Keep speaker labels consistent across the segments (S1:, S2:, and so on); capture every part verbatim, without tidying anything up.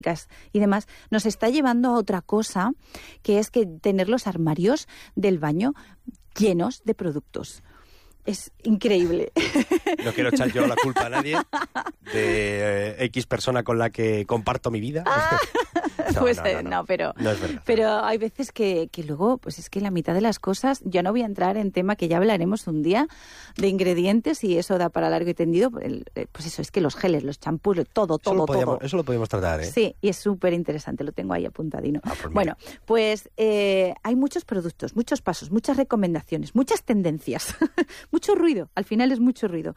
S1: y demás, nos está llevando a otra cosa, que es que tener los armarios del baño llenos de productos. Es increíble.
S2: No quiero echar yo la culpa a nadie de eh, X persona con la que comparto mi vida.
S1: Ah,
S2: no,
S1: pues
S2: no, no,
S1: no,
S2: no.
S1: no, pero,
S2: no es verdad.
S1: pero hay veces que, que luego, pues es que la mitad de las cosas, yo no voy a entrar en tema que ya hablaremos un día de ingredientes y eso da para largo y tendido, pues eso, es que los geles, los champús, todo, todo,
S2: eso lo podíamos,
S1: todo.
S2: Eso lo podemos tratar, ¿eh?
S1: Sí, y es súper interesante, lo tengo ahí apuntadino.
S2: Ah, pues
S1: bueno, pues eh, hay muchos productos, muchos pasos, muchas recomendaciones, muchas tendencias, mucho ruido, al final es mucho ruido.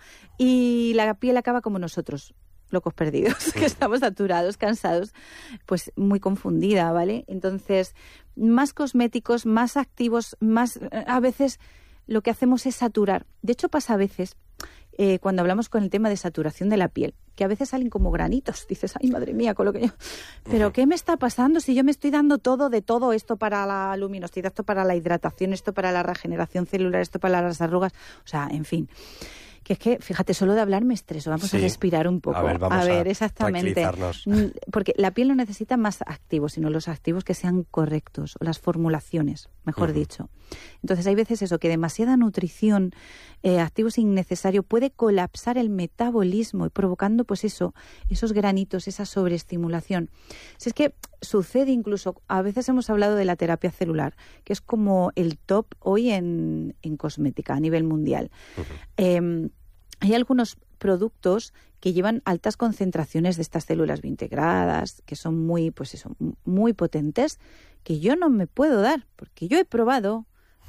S1: Y la piel acaba como nosotros, locos perdidos, que estamos saturados, cansados, pues muy confundida, ¿vale? Entonces, más cosméticos, más activos, más... A veces lo que hacemos es saturar. De hecho, pasa a veces, eh, cuando hablamos con el tema de saturación de la piel, que a veces salen como granitos. Dices, ay, madre mía, con lo que yo... ¿Pero qué me está pasando si yo me estoy dando todo de todo esto para la luminosidad, esto para la hidratación, esto para la regeneración celular, esto para las arrugas? O sea, en fin... Que es que, fíjate, solo de hablar me estreso. Vamos sí. a respirar un poco.
S2: A ver, vamos
S1: a ver
S2: a
S1: exactamente. Porque la piel no necesita más activos, sino los activos que sean correctos, o las formulaciones, mejor uh-huh. dicho. Entonces, hay veces eso, que demasiada nutrición, eh, activos innecesarios, puede colapsar el metabolismo y provocando, pues eso, esos granitos, esa sobreestimulación. Si es que sucede incluso, a veces hemos hablado de la terapia celular, que es como el top hoy en, en cosmética a nivel mundial. Uh-huh. Eh, Hay algunos productos que llevan altas concentraciones de estas células biointegradas, que son muy, pues eso, muy potentes, que yo no me puedo dar, porque yo he probado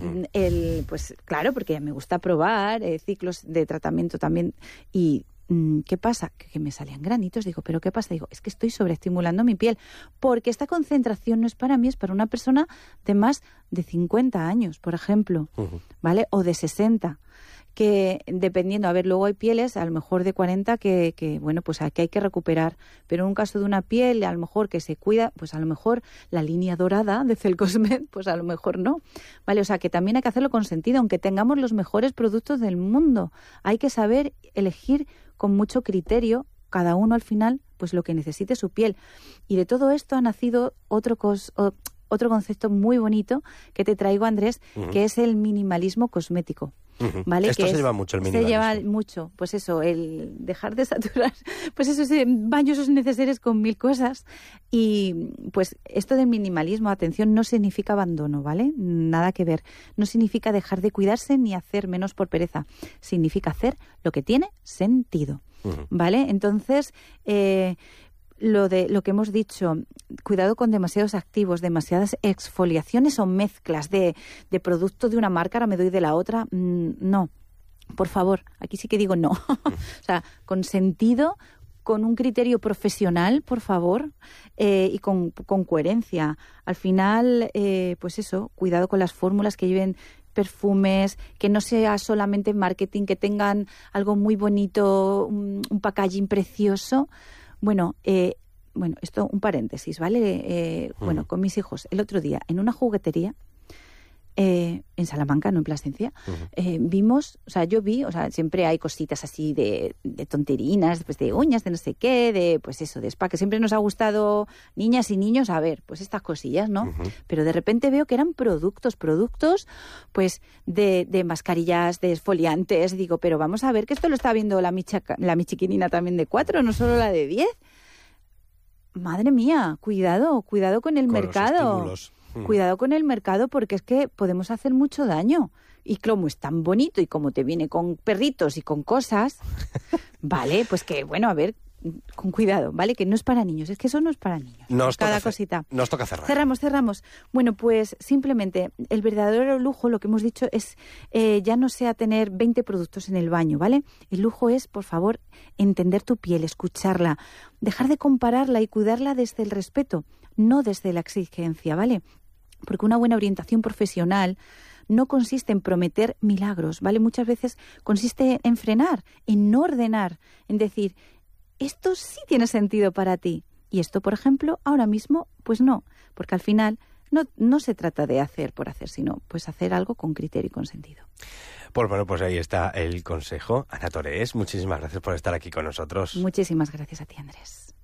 S1: el, pues claro, porque me gusta probar eh, ciclos de tratamiento también. Y ¿qué pasa? Que me salían granitos. Digo, ¿pero qué pasa? Digo, es que estoy sobreestimulando mi piel, porque esta concentración no es para mí, es para una persona de más de cincuenta años, por ejemplo, uh-huh. ¿vale? O de sesenta. Que dependiendo, a ver, luego hay pieles a lo mejor de cuarenta que, que bueno, pues aquí hay que recuperar, pero en un caso de una piel a lo mejor que se cuida, pues a lo mejor la línea dorada de Celcosmed, pues a lo mejor no, ¿vale? O sea, que también hay que hacerlo con sentido, aunque tengamos los mejores productos del mundo, hay que saber elegir con mucho criterio, cada uno al final, pues lo que necesite su piel. Y de todo esto ha nacido otro cos... otro concepto muy bonito que te traigo, Andrés, uh-huh. que es el minimalismo cosmético.
S2: Uh-huh.
S1: ¿Vale?
S2: Esto
S1: que
S2: se
S1: es,
S2: lleva mucho el minimalismo.
S1: Se lleva mucho, pues eso, el dejar de saturar, pues esos baños necesarios con mil cosas. Y pues esto del minimalismo, atención, no significa abandono, ¿vale? Nada que ver. No significa dejar de cuidarse ni hacer menos por pereza. Significa hacer lo que tiene sentido, uh-huh. ¿vale? Entonces, eh, Lo de lo que hemos dicho, cuidado con demasiados activos, demasiadas exfoliaciones o mezclas de, de producto de una marca, ahora me doy de la otra, mm, no, por favor, aquí sí que digo no. O sea, con sentido, con un criterio profesional, por favor, eh, y con, con coherencia. Al final, eh, pues eso, cuidado con las fórmulas que lleven perfumes, que no sea solamente marketing, que tengan algo muy bonito, un, un packaging precioso. Bueno, eh, bueno, esto un paréntesis, ¿vale? Eh, mm. Bueno, con mis hijos, el otro día, en una juguetería, eh, en Salamanca, no en Plasencia, uh-huh. eh, vimos, o sea, yo vi, o sea, siempre hay cositas así de, de tonterinas, pues de uñas, de no sé qué, de, pues eso, de spa, que siempre nos ha gustado, niñas y niños, a ver, pues estas cosillas, ¿no? Uh-huh. Pero de repente veo que eran productos, productos, pues, de, de mascarillas, de esfoliantes, digo, pero vamos a ver que esto lo está viendo la mi, chaca, la mi chiquinina también de cuatro, no solo la de diez. Madre mía, cuidado, cuidado con el con mercado. Los Cuidado con el mercado, porque es que podemos hacer mucho daño. Y como es tan bonito y como te viene con perritos y con cosas, vale, pues que, bueno, a ver, con cuidado, ¿vale? Que no es para niños, es que eso no es para niños.
S2: Nos
S1: cada
S2: toca
S1: cosita.
S2: Nos toca cerrar.
S1: Cerramos, cerramos. Bueno, pues simplemente el verdadero lujo, lo que hemos dicho, es eh, ya no sea tener veinte productos en el baño, ¿vale? El lujo es, por favor, entender tu piel, escucharla, dejar de compararla y cuidarla desde el respeto, no desde la exigencia, ¿vale? Porque una buena orientación profesional no consiste en prometer milagros, ¿vale? Muchas veces consiste en frenar, en no ordenar, en decir, esto sí tiene sentido para ti. Y esto, por ejemplo, ahora mismo, pues no. Porque al final no, no se trata de hacer por hacer, sino pues hacer algo con criterio y con sentido.
S2: Pues bueno, pues ahí está el consejo. Ana Torés, muchísimas gracias por estar aquí con nosotros.
S1: Muchísimas gracias a ti, Andrés.